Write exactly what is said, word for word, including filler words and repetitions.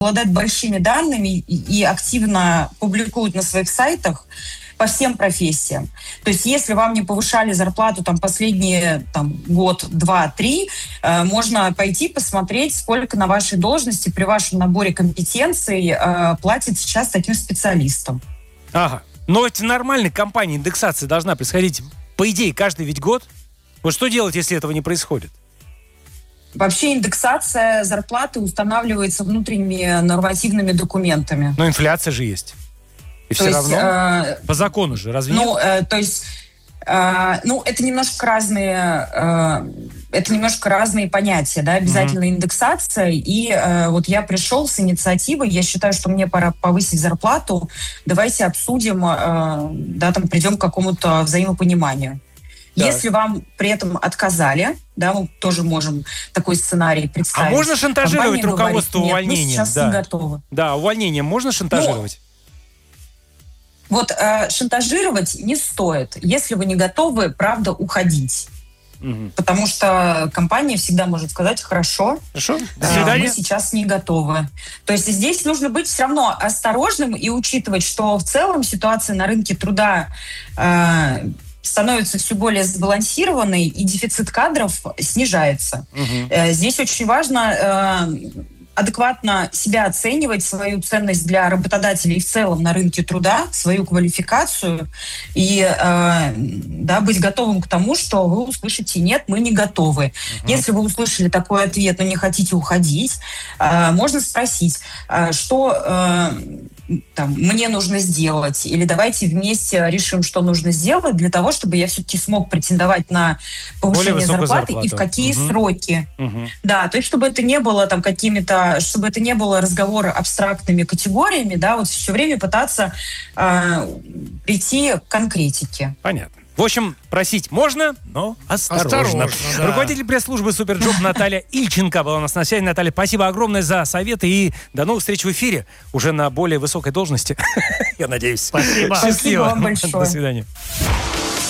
обладают большими данными и, и активно публикуют на своих сайтах по всем профессиям. То есть если вам не повышали зарплату там, последние там, год, два, три, э, можно пойти посмотреть, сколько на вашей должности при вашем наборе компетенций э, платят сейчас таким специалистам. Ага. Но ведь в нормальной компании индексация должна происходить, по идее, каждый ведь год. Вот что делать, если этого не происходит? Вообще индексация зарплаты устанавливается внутренними нормативными документами. Но инфляция же есть. И то все есть, равно э, по закону же, разве ну, нет? Э, то есть, э, ну, это немножко разные, э, это немножко разные понятия, да, обязательно mm-hmm. индексация. И э, вот я пришел с инициативой, я считаю, что мне пора повысить зарплату, давайте обсудим, э, да, там придем к какому-то взаимопониманию. Да. Если вам при этом отказали, да, мы тоже можем такой сценарий представить. А можно шантажировать компания руководство говорит, увольнением? Нет, мы сейчас да. не готовы. Да, увольнением можно шантажировать? Ну, вот э, шантажировать не стоит, если вы не готовы, правда, уходить. Угу. Потому что компания всегда может сказать: хорошо, хорошо. До свидания. Мы сейчас не готовы. То есть здесь нужно быть все равно осторожным и учитывать, что в целом ситуация на рынке труда э, становится все более сбалансированной, и дефицит кадров снижается. Угу. Э, здесь очень важно э, адекватно себя оценивать, свою ценность для работодателей в целом на рынке труда, свою квалификацию и э, да, быть готовым к тому, что вы услышите: нет, мы не готовы. Uh-huh. Если вы услышали такой ответ, но не хотите уходить, э, можно спросить, э, что э, там, мне нужно сделать, или давайте вместе решим, что нужно сделать для того, чтобы я все-таки смог претендовать на повышение зарплаты зарплату. И в какие uh-huh. сроки. Uh-huh. Да, то есть чтобы это не было там какими-то, чтобы это не было разговора абстрактными категориями, да, вот все время пытаться э, прийти к конкретике. Понятно. В общем, просить можно, но осторожно. осторожно да. Руководитель пресс-службы «Суперджоп» Наталья Ильченко была у нас на связи. Наталья, спасибо огромное за советы и до новых встреч в эфире. Уже на более высокой должности, я надеюсь. Спасибо. Спасибо вам большое. До свидания.